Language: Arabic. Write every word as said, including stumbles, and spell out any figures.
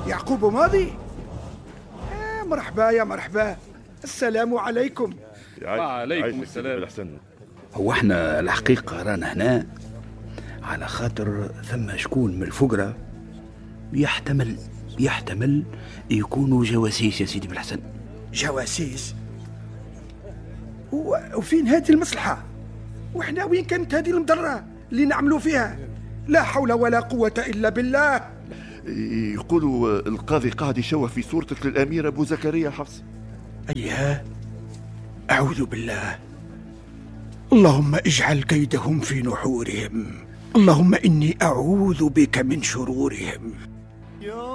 يعقوب ماضي. آه مرحبا يا مرحبا، السلام عليكم. وعليكم السلام. هو احنا الحقيقة رانا هنا على خاطر ثم شكون من الفقراء يحتمل يحتمل يكونوا جواسيس يا سيدي بالحسن. جواسيس؟ وفين هذه المصلحة؟ وإحنا وين كانت هذه المضرة اللي نعملوا فيها؟ لا حول ولا قوة إلا بالله. يقولوا القاضي قاعد يشوه في صورتك للأمير أبو زكريا حفص. أيها، أعوذ بالله. اللهم اجعل كيدهم في نحورهم، اللهم إني أعوذ بك من شرورهم.